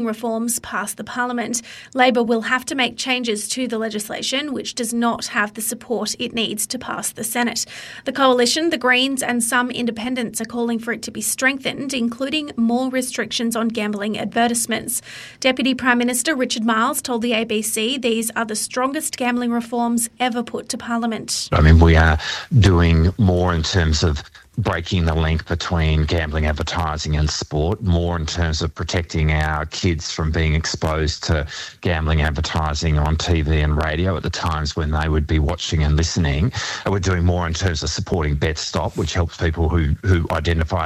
reforms pass the parliament, Labor will have to make changes to the legislation, which does not have the support it needs to pass the Senate. The Coalition, the Greens and some independents are calling for it to be strengthened, including more restrictions on gambling advertisements. Deputy Prime Minister Richard Marles told the ABC these are the strongest gambling reforms ever put to Parliament. I mean, we are doing more in terms of breaking the link between gambling advertising and sport, more in terms of protecting our kids from being exposed to gambling advertising on TV and radio at the times when they would be watching and listening. And we're doing more in terms of supporting BetStop, which helps people who identify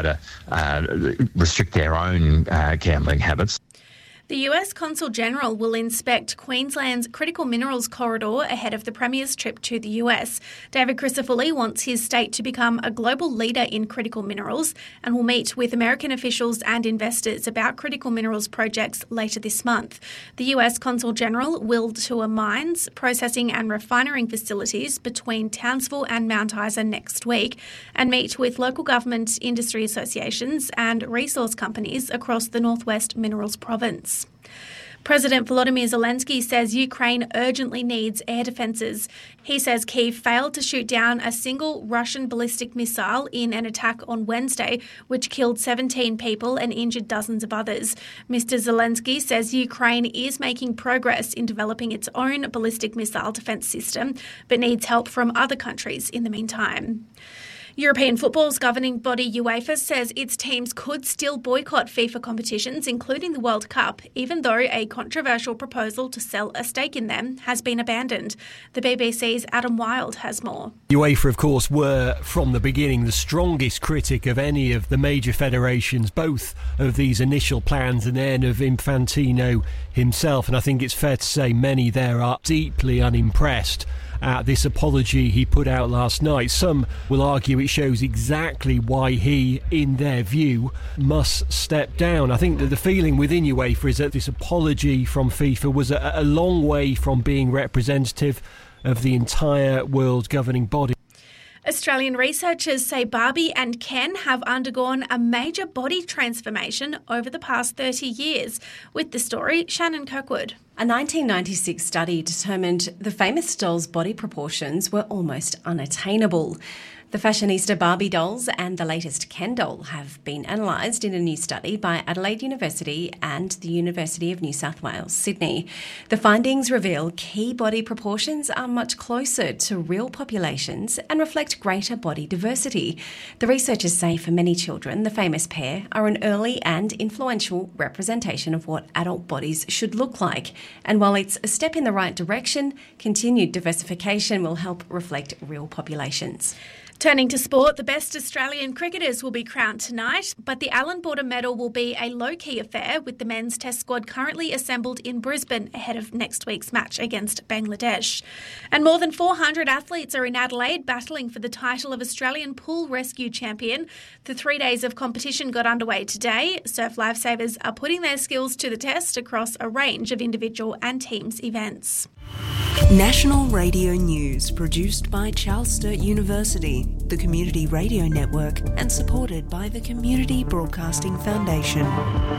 to restrict their own gambling habits. The US Consul General will inspect Queensland's critical minerals corridor ahead of the Premier's trip to the US. David Crisafulli wants his state to become a global leader in critical minerals and will meet with American officials and investors about critical minerals projects later this month. The US Consul General will tour mines, processing and refining facilities between Townsville and Mount Isa next week and meet with local government, industry associations and resource companies across the Northwest Minerals Province. President Volodymyr Zelensky says Ukraine urgently needs air defences. He says Kyiv failed to shoot down a single Russian ballistic missile in an attack on Wednesday, which killed 17 people and injured dozens of others. Mr. Zelensky says Ukraine is making progress in developing its own ballistic missile defence system, but needs help from other countries in the meantime. European football's governing body UEFA says its teams could still boycott FIFA competitions, including the World Cup, even though a controversial proposal to sell a stake in them has been abandoned. The BBC's Adam Wilde has more. UEFA, of course, were from the beginning the strongest critic of any of the major federations, both of these initial plans and then of Infantino himself. And I think it's fair to say many there are deeply unimpressed at this apology he put out last night. Some will argue it shows exactly why he, in their view, must step down. I think that the feeling within UEFA is that this apology from FIFA was a long way from being representative of the entire world governing body. Australian researchers say Barbie and Ken have undergone a major body transformation over the past 30 years. With the story, Shannon Kirkwood. A 1996 study determined the famous doll's body proportions were almost unattainable. The fashionista Barbie dolls and the latest Ken doll have been analysed in a new study by Adelaide University and the University of New South Wales, Sydney. The findings reveal key body proportions are much closer to real populations and reflect greater body diversity. The researchers say for many children, the famous pair are an early and influential representation of what adult bodies should look like. And while it's a step in the right direction, continued diversification will help reflect real populations. Turning to sport, the best Australian cricketers will be crowned tonight, but the Allan Border Medal will be a low-key affair with the men's test squad currently assembled in Brisbane ahead of next week's match against Bangladesh. And more than 400 athletes are in Adelaide battling for the title of Australian Pool Rescue Champion. The 3 days of competition got underway today. Surf Lifesavers are putting their skills to the test across a range of individual and teams events. National Radio News, produced by Charles Sturt University, the Community Radio Network, and supported by the Community Broadcasting Foundation.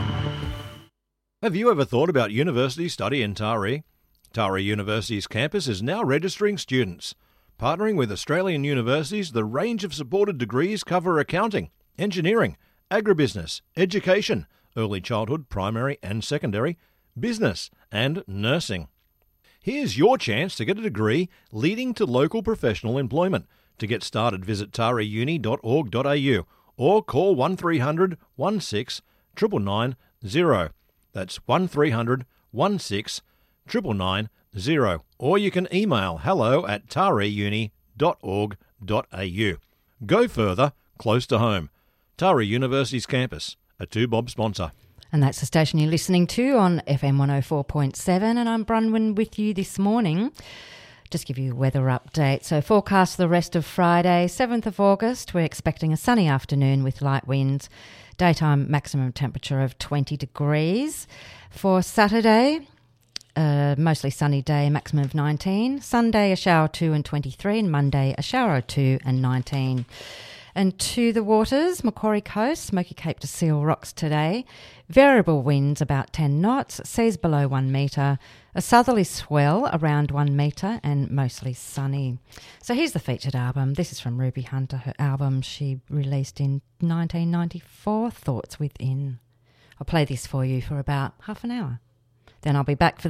Have you ever thought about university study in Taree? Taree University's campus is now registering students. Partnering with Australian universities, the range of supported degrees cover accounting, engineering, agribusiness, education, early childhood, primary and secondary, business, and nursing. Here's your chance to get a degree leading to local professional employment. To get started, visit tareuni.org.au or call 1300 16 99990. That's 1300 16 99990. Or you can email hello@tareuni.org.au. Go further, close to home. Taree University's campus, a 2Bob sponsor. And that's the station you're listening to on FM 104.7, and I'm Bronwyn with you this morning. Just give you a weather update. So forecast the rest of Friday, 7th of August, we're expecting a sunny afternoon with light winds. Daytime maximum temperature of 20 degrees. For Saturday, mostly sunny day, maximum of 19. Sunday, a shower or two and 23, and Monday, a shower or two and 19. And to the waters, Macquarie Coast, Smoky Cape to Seal Rocks today. Variable winds about 10 knots, seas below 1 metre, a southerly swell around 1 metre and mostly sunny. So here's the featured album. This is from Ruby Hunter, her album she released in 1994, Thoughts Within. I'll play this for you for about half an hour. Then I'll be back for